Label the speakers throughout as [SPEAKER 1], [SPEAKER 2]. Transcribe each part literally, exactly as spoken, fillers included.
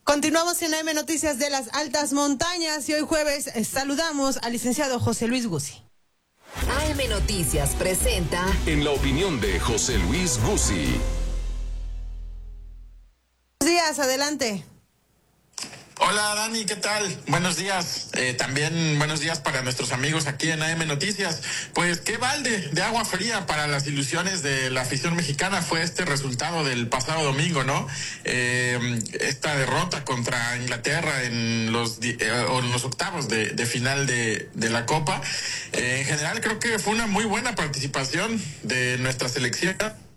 [SPEAKER 1] Continuamos en A M Noticias de las Altas Montañas y hoy jueves eh, saludamos al licenciado José Luis Guzzi.
[SPEAKER 2] A M Noticias presenta
[SPEAKER 3] En la opinión de José Luis Guzzi.
[SPEAKER 1] Buenos días, adelante.
[SPEAKER 4] Hola Dani, ¿qué tal? Buenos días. Eh, también buenos días para nuestros amigos aquí en A M Noticias. Pues qué balde de agua fría para las ilusiones de la afición mexicana fue este resultado del pasado domingo, ¿no? Eh, esta derrota contra Inglaterra en los, eh, o en los octavos de, de final de, de la Copa. Eh, en general creo que fue una muy buena participación de nuestra selección,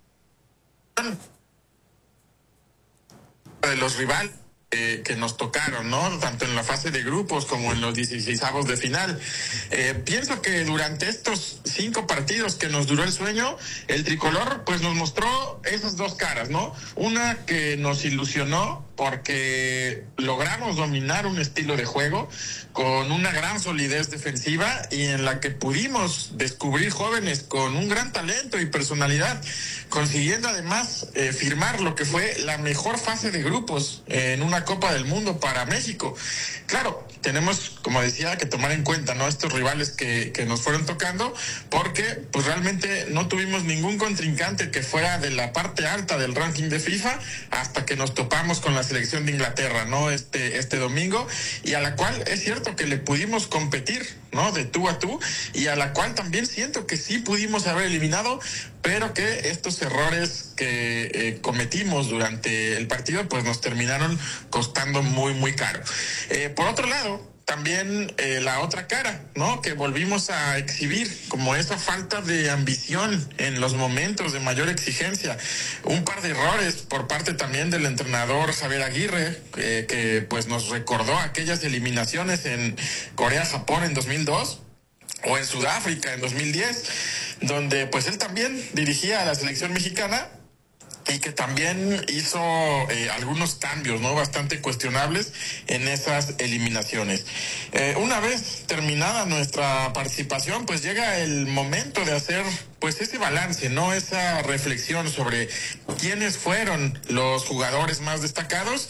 [SPEAKER 4] de los rivales Eh, que nos tocaron, ¿no? Tanto en la fase de grupos como en los dieciseisavos de final. Eh, pienso que durante estos cinco partidos que nos duró el sueño, el tricolor pues nos mostró esas dos caras, ¿no? Una que nos ilusionó porque logramos dominar un estilo de juego con una gran solidez defensiva y en la que pudimos descubrir jóvenes con un gran talento y personalidad, consiguiendo además eh, firmar lo que fue la mejor fase de grupos eh, en una Copa del Mundo para México. Claro, tenemos, como decía, que tomar en cuenta, ¿no?, estos rivales que, que nos fueron tocando, porque pues realmente no tuvimos ningún contrincante que fuera de la parte alta del ranking de FIFA hasta que nos topamos con la selección de Inglaterra, ¿no?, este, este domingo, y a la cual es cierto que le pudimos competir, ¿no?, de tú a tú, y a la cual también siento que sí pudimos haber eliminado, pero que estos errores que eh, cometimos durante el partido pues nos terminaron costando muy muy caro. Eh, por otro lado, también eh, la otra cara, ¿no?, que volvimos a exhibir como esa falta de ambición en los momentos de mayor exigencia. Un par de errores por parte también del entrenador Javier Aguirre, eh, que pues nos recordó aquellas eliminaciones en Corea-Japón en dos mil dos o en Sudáfrica en dos mil diez, donde pues él también dirigía a la selección mexicana y que también hizo eh, algunos cambios, ¿no?, bastante cuestionables en esas eliminaciones. Eh, una vez terminada nuestra participación, pues llega el momento de hacer pues ese balance, ¿no?, esa reflexión sobre quiénes fueron los jugadores más destacados,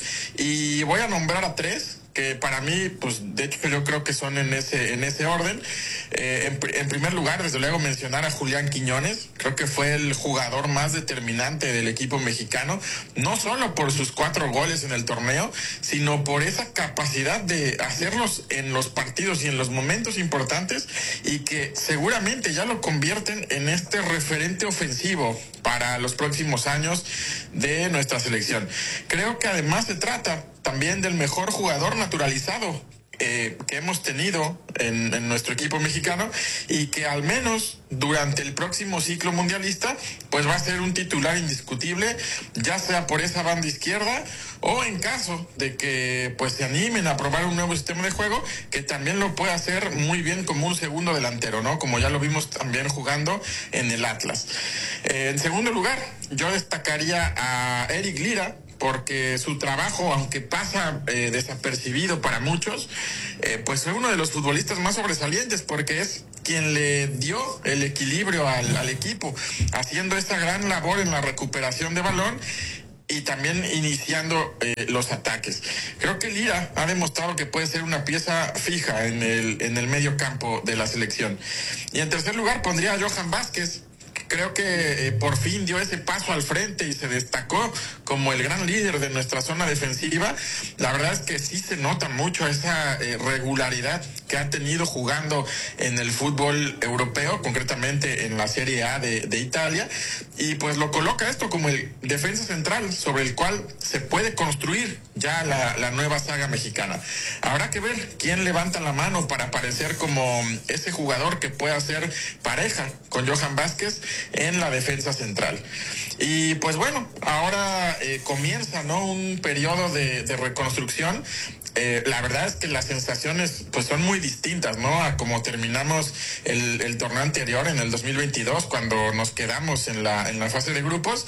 [SPEAKER 4] y voy a nombrar a tres que para mí, pues de hecho yo creo que son en ese en ese orden. Eh, en, en primer lugar, desde luego, mencionar a Julián Quiñones. Creo que fue el jugador más determinante del equipo mexicano, no solo por sus cuatro goles en el torneo, sino por esa capacidad de hacerlos en los partidos y en los momentos importantes, y que seguramente ya lo convierten en este referente ofensivo para los próximos años de nuestra selección. Creo que además se trata también del mejor jugador naturalizado eh, que hemos tenido en, en nuestro equipo mexicano, y que al menos durante el próximo ciclo mundialista pues va a ser un titular indiscutible, ya sea por esa banda izquierda o en caso de que pues se animen a probar un nuevo sistema de juego, que también lo puede hacer muy bien como un segundo delantero, ¿no?, como ya lo vimos también jugando en el Atlas. Eh, en segundo lugar, yo destacaría a Eric Lira, porque su trabajo, aunque pasa eh, desapercibido para muchos, eh, pues fue uno de los futbolistas más sobresalientes, porque es quien le dio el equilibrio al, al equipo, haciendo esa gran labor en la recuperación de balón y también iniciando eh, los ataques. Creo que Lira ha demostrado que puede ser una pieza fija en el, en el medio campo de la selección. Y en tercer lugar pondría a Johan Vázquez. Creo que eh, por fin dio ese paso al frente y se destacó como el gran líder de nuestra zona defensiva. La verdad es que sí se nota mucho esa eh, regularidad que ha tenido jugando en el fútbol europeo, concretamente en la Serie A de, de Italia, y pues lo coloca esto como el defensa central sobre el cual se puede construir ya la, la nueva saga mexicana. Habrá que ver quién levanta la mano para aparecer como ese jugador que pueda ser pareja con Johan Vázquez en la defensa central. Y pues bueno, ahora eh, comienza, ¿no?, un periodo de, de reconstrucción. Eh, la verdad es que las sensaciones pues son muy distintas, ¿no?, a como terminamos el, el torneo anterior en el dos mil veintidós, cuando nos quedamos en la, en la fase de grupos,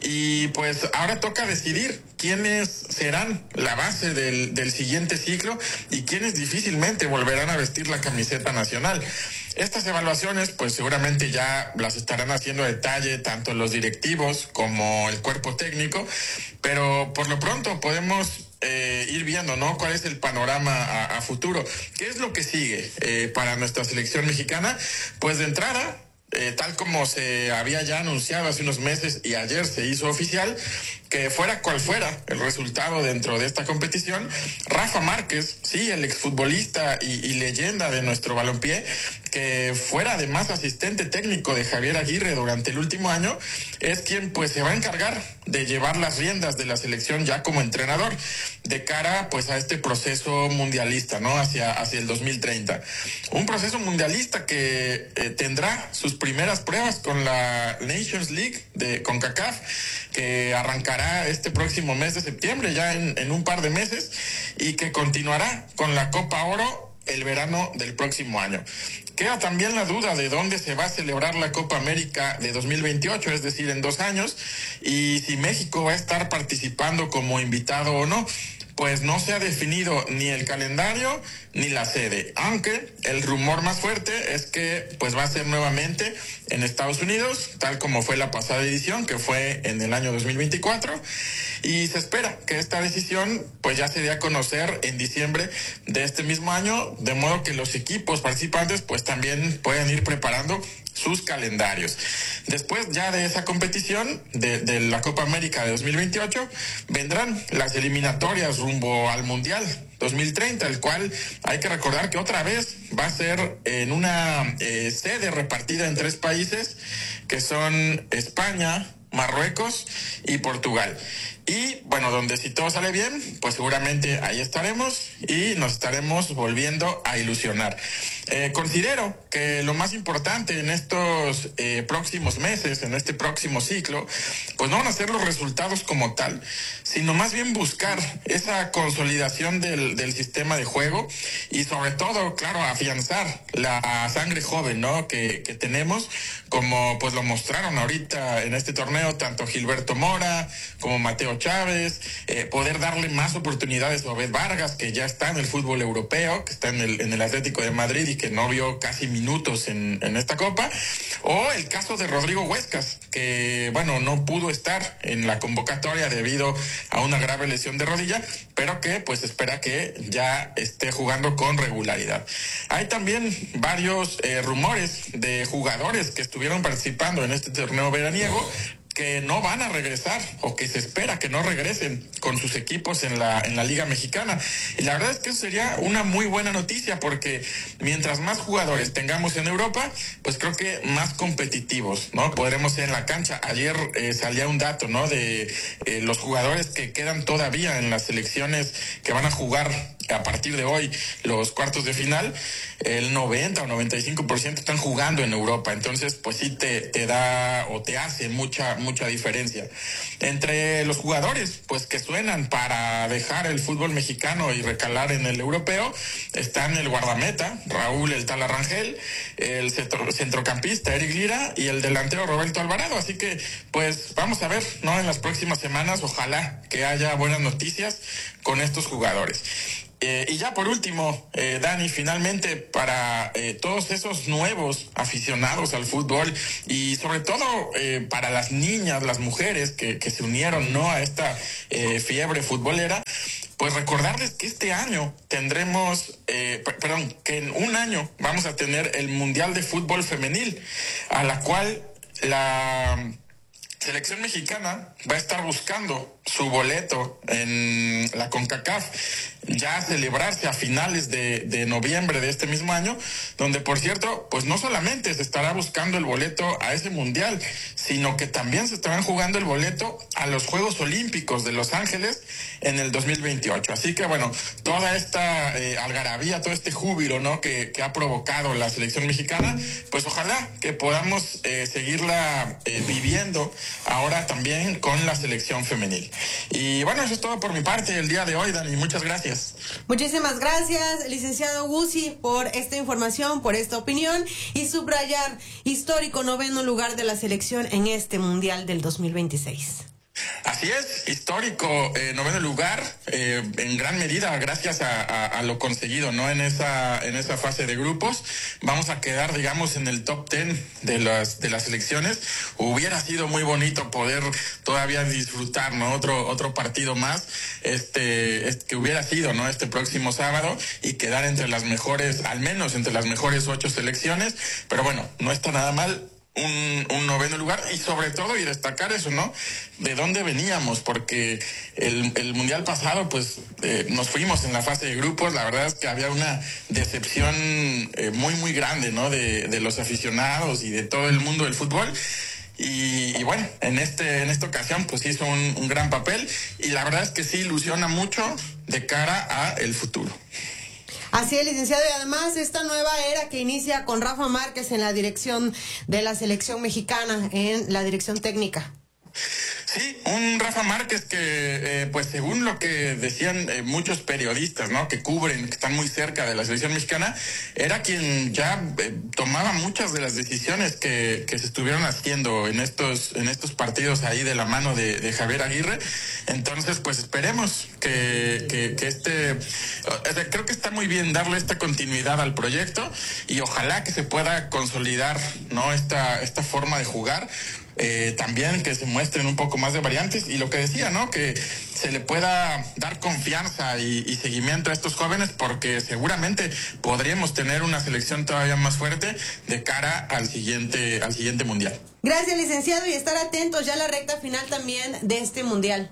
[SPEAKER 4] y pues ahora toca decidir quiénes serán la base del, del siguiente ciclo y quiénes difícilmente volverán a vestir la camiseta nacional. Estas evaluaciones pues seguramente ya las estarán haciendo a detalle tanto los directivos como el cuerpo técnico, pero por lo pronto podemos eh, ir viendo, ¿no? ¿Cuál es el panorama a, a futuro? ¿Qué es lo que sigue eh, para nuestra selección mexicana? Pues de entrada, Eh, tal como se había ya anunciado hace unos meses y ayer se hizo oficial, que fuera cual fuera el resultado dentro de esta competición, Rafa Márquez, sí, el exfutbolista y, y leyenda de nuestro balompié, que fuera además asistente técnico de Javier Aguirre durante el último año, es quien pues se va a encargar de llevar las riendas de la selección ya como entrenador de cara pues a este proceso mundialista, ¿no? Hacia, hacia el dos mil treinta. Un proceso mundialista que eh, tendrá sus primeras pruebas con la Nations League de CONCACAF, que arrancará este próximo mes de septiembre, ya en, en un par de meses, y que continuará con la Copa Oro el verano del próximo año. Queda también la duda de dónde se va a celebrar la Copa América de dos mil veintiocho, es decir, en dos años, y si México va a estar participando como invitado o no. Pues no se ha definido ni el calendario ni la sede, aunque el rumor más fuerte es que pues va a ser nuevamente en Estados Unidos, tal como fue la pasada edición, que fue en el año dos mil veinticuatro, y se espera que esta decisión pues ya se dé a conocer en diciembre de este mismo año, de modo que los equipos participantes pues también puedan ir preparando sus calendarios. Después ya de esa competición de, de la Copa América de dos mil veintiocho vendrán las eliminatorias rumbo al Mundial dos mil treinta, el cual hay que recordar que otra vez va a ser en una eh, sede repartida en tres países que son España, Marruecos y Portugal. Y bueno, donde si todo sale bien, pues seguramente ahí estaremos y nos estaremos volviendo a ilusionar. Eh, considero que lo más importante en estos eh, próximos meses, en este próximo ciclo, pues no van a ser los resultados como tal, sino más bien buscar esa consolidación del, del sistema de juego y sobre todo, claro, afianzar la sangre joven, ¿no? Que, que tenemos, como pues lo mostraron ahorita en este torneo, tanto Gilberto Mora como Mateo Chávez, eh, poder darle más oportunidades a Obed Vargas, que ya está en el fútbol europeo, que está en el, en el Atlético de Madrid y que no vio casi minutos en, en esta Copa, o el caso de Rodrigo Huescas, que bueno, no pudo estar en la convocatoria debido a una grave lesión de rodilla, pero que pues espera que ya esté jugando con regularidad. Hay también varios eh, rumores de jugadores que estuvieron participando en este torneo veraniego que no van a regresar o que se espera que no regresen con sus equipos en la en la Liga Mexicana. Y la verdad es que eso sería una muy buena noticia, porque mientras más jugadores tengamos en Europa, pues creo que más competitivos, ¿no? Podremos ser en la cancha. Ayer eh, salía un dato, ¿no? De eh, los jugadores que quedan todavía en las selecciones que van a jugar a partir de hoy los cuartos de final, el noventa o noventa y cinco por ciento están jugando en Europa. Entonces pues sí te, te da o te hace mucha mucha diferencia. Entre los jugadores pues que suenan para dejar el fútbol mexicano y recalar en el europeo están el guardameta Raúl El Tala Rangel, el centro, centrocampista Eric Lira y el delantero Roberto Alvarado. Así que pues vamos a ver, ¿no? En las próximas semanas ojalá que haya buenas noticias con estos jugadores. Eh, y ya por último, eh, Dani, finalmente para eh, todos esos nuevos aficionados al fútbol y sobre todo eh, para las niñas, las mujeres que, que se unieron, ¿no? A esta eh, fiebre futbolera, pues recordarles que este año tendremos, eh, p- perdón, que en un año vamos a tener el Mundial de Fútbol Femenil, a la cual la selección mexicana va a estar buscando su boleto en la CONCACAF, ya a celebrarse a finales de, de noviembre de este mismo año, donde por cierto, pues no solamente se estará buscando el boleto a ese mundial, sino que también se estarán jugando el boleto a los Juegos Olímpicos de Los Ángeles en el dos mil veintiocho. Así que bueno, toda esta eh, algarabía, todo este júbilo, ¿no? que, que ha provocado la selección mexicana, pues ojalá que podamos eh, seguirla eh, viviendo ahora también con la selección femenil. Y bueno, eso es todo por mi parte el día de hoy, Dani. Muchas gracias.
[SPEAKER 1] Muchísimas gracias, licenciado Guzzi, por esta información, por esta opinión y subrayar histórico noveno lugar de la selección en este Mundial del dos mil veintiséis.
[SPEAKER 4] Así es, histórico, eh, noveno lugar, eh, en gran medida gracias a, a, a lo conseguido, ¿no? En esa, en esa fase de grupos, vamos a quedar, digamos, en el top ten de las, de las selecciones. Hubiera sido muy bonito poder todavía disfrutar, ¿no? Otro, otro partido más, este, este, que hubiera sido, ¿no? Este próximo sábado y quedar entre las mejores, al menos entre las mejores ocho selecciones, pero bueno, no está nada mal. Un, un noveno lugar y sobre todo y destacar eso, ¿no? De dónde veníamos, porque el, el mundial pasado pues eh, nos fuimos en la fase de grupos. La verdad es que había una decepción eh, muy muy grande, ¿no? De, de los aficionados y de todo el mundo del fútbol. Y, y bueno, en este en esta ocasión pues hizo un, un gran papel y la verdad es que sí ilusiona mucho de cara a el futuro.
[SPEAKER 1] Así es, licenciado, y además esta nueva era que inicia con Rafa Márquez en la dirección de la selección mexicana, en la dirección técnica.
[SPEAKER 4] Sí, un Rafa Márquez que, eh, pues según lo que decían eh, muchos periodistas, ¿no? Que cubren, que están muy cerca de la selección mexicana, era quien ya eh, tomaba muchas de las decisiones que, que se estuvieron haciendo en estos, en estos partidos ahí de la mano de, de Javier Aguirre. Entonces, pues esperemos que, que, que este, o sea, creo que está muy bien darle esta continuidad al proyecto y ojalá que se pueda consolidar, ¿no? Esta, esta forma de jugar. Eh, también que se muestren un poco más de variantes y lo que decía, ¿no? Que se le pueda dar confianza y, y seguimiento a estos jóvenes porque seguramente podríamos tener una selección todavía más fuerte de cara al siguiente, al siguiente mundial.
[SPEAKER 1] Gracias, licenciado, y estar atentos ya a la recta final también de este mundial.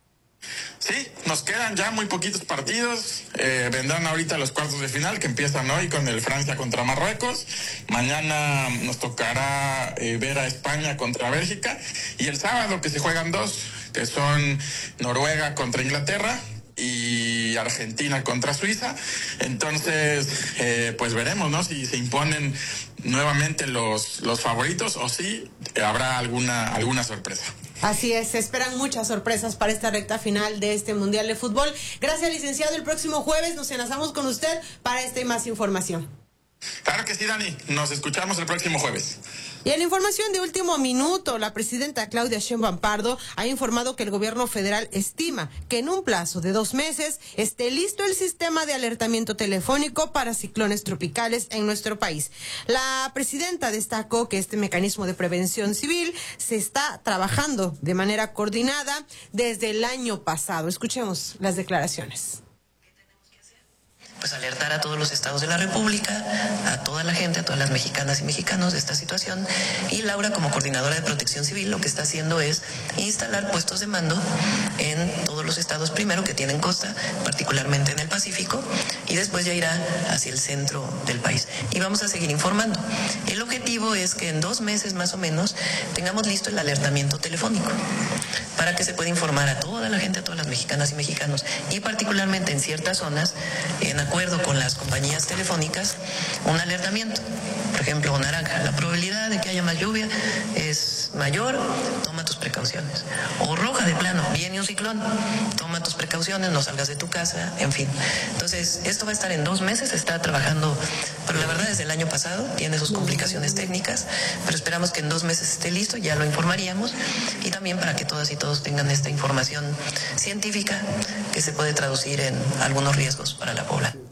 [SPEAKER 4] Sí, nos quedan ya muy poquitos partidos, eh, vendrán ahorita los cuartos de final que empiezan hoy con el Francia contra Marruecos, mañana nos tocará eh, ver a España contra Bélgica y el sábado que se juegan dos, que son Noruega contra Inglaterra y Argentina contra Suiza. Entonces, eh, pues veremos, ¿no? Si se imponen nuevamente los, los favoritos o si habrá alguna, alguna sorpresa.
[SPEAKER 1] Así es, se esperan muchas sorpresas para esta recta final de este Mundial de Fútbol. Gracias, licenciado. El próximo jueves nos enlazamos con usted para esta y más información.
[SPEAKER 4] Claro que sí, Dani. Nos escuchamos el próximo jueves.
[SPEAKER 1] Y en información de último minuto, la presidenta Claudia Sheinbaum Pardo ha informado que el gobierno federal estima que en un plazo de dos meses esté listo el sistema de alertamiento telefónico para ciclones tropicales en nuestro país. La presidenta destacó que este mecanismo de prevención civil se está trabajando de manera coordinada desde el año pasado. Escuchemos las declaraciones.
[SPEAKER 5] Pues alertar a todos los estados de la República, a toda la gente, a todas las mexicanas y mexicanos de esta situación. Y Laura, como coordinadora de Protección Civil, lo que está haciendo es instalar puestos de mando en todos los estados, primero que tienen costa, particularmente en el Pacífico, y después ya irá hacia el centro del país. Y vamos a seguir informando. El objetivo es que en dos meses más o menos tengamos listo el alertamiento telefónico para que se pueda informar a toda la gente, a todas las mexicanas y mexicanos, y particularmente en ciertas zonas, en acuerdo con las compañías telefónicas, un alertamiento. Por ejemplo, naranja, la probabilidad de que haya más lluvia es mayor, toma tus precauciones. O roja, de plano, viene un ciclón, toma tus precauciones, no salgas de tu casa, en fin. Entonces, esto va a estar en dos meses, está trabajando, pero la verdad desde el año pasado, tiene sus complicaciones técnicas, pero esperamos que en dos meses esté listo, ya lo informaríamos, y también para que todas y todos tengan esta información científica que se puede traducir en algunos riesgos para la población.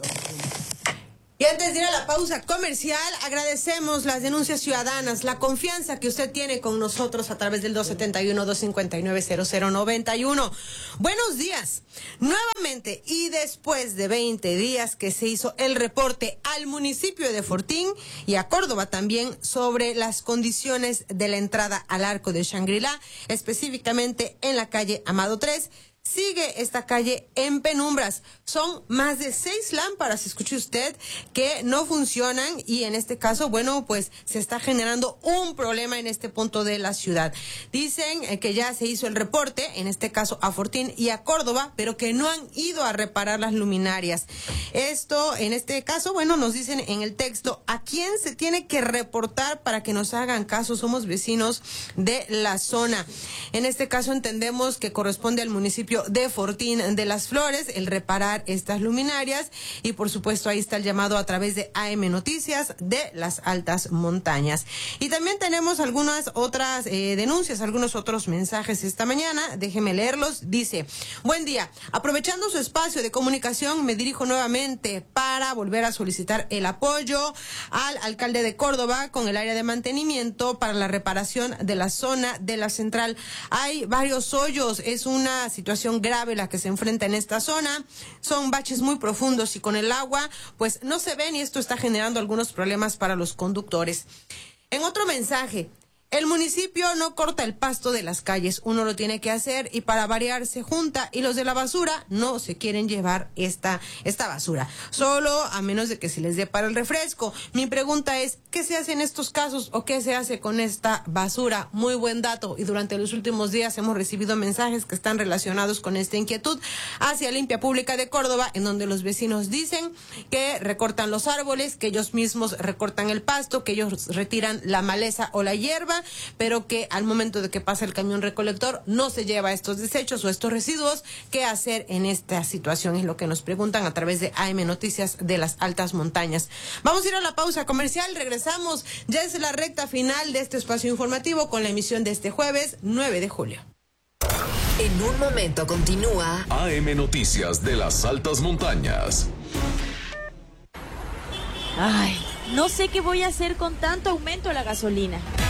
[SPEAKER 1] Y antes de ir a la pausa comercial, agradecemos las denuncias ciudadanas, la confianza que usted tiene con nosotros a través del dos siete uno, dos cinco nueve, cero cero nueve uno. Buenos días. Nuevamente, y después de veinte días que se hizo el reporte al municipio de Fortín y a Córdoba también sobre las condiciones de la entrada al Arco de Shangri-La, específicamente en la calle Amado tres, sigue esta calle en penumbras. Son más de seis lámparas, escuche usted, que no funcionan y en este caso, bueno, pues se está generando un problema en este punto de la ciudad. Dicen eh, que ya se hizo el reporte, en este caso a Fortín y a Córdoba, pero que no han ido a reparar las luminarias. Esto, en este caso, bueno, nos dicen en el texto, ¿a quién se tiene que reportar para que nos hagan caso? Somos vecinos de la zona. En este caso entendemos que corresponde al municipio municipio de Fortín de las Flores el reparar estas luminarias, y por supuesto ahí está el llamado a través de A M Noticias de las altas montañas. Y también tenemos algunas otras eh, denuncias, algunos otros mensajes esta mañana, déjeme leerlos. Dice: buen día, aprovechando su espacio de comunicación, me dirijo nuevamente para volver a solicitar el apoyo al alcalde de Córdoba con el área de mantenimiento para la reparación de la zona de la central. Hay varios hoyos, es una situación grave la que se enfrenta en esta zona, son baches muy profundos y con el agua pues no se ven, y esto está generando algunos problemas para los conductores. En otro mensaje: el municipio no corta el pasto de las calles, uno lo tiene que hacer, y para variar se junta, y los de la basura no se quieren llevar esta, esta basura, solo a menos de que se les dé para el refresco. Mi pregunta es, ¿qué se hace en estos casos o qué se hace con esta basura? Muy buen dato, y durante los últimos días hemos recibido mensajes que están relacionados con esta inquietud hacia Limpia Pública de Córdoba, en donde los vecinos dicen que recortan los árboles, que ellos mismos recortan el pasto, que ellos retiran la maleza o la hierba, pero que al momento de que pasa el camión recolector no se lleva estos desechos o estos residuos. ¿Qué hacer en esta situación? Es lo que nos preguntan a través de A M Noticias de las altas montañas. Vamos a ir a la pausa comercial, regresamos. Ya es la recta final de este espacio informativo con la emisión de este jueves nueve de julio.
[SPEAKER 2] En un momento continúa
[SPEAKER 3] A M Noticias de las altas montañas.
[SPEAKER 6] Ay, no sé qué voy a hacer con tanto aumento de la gasolina.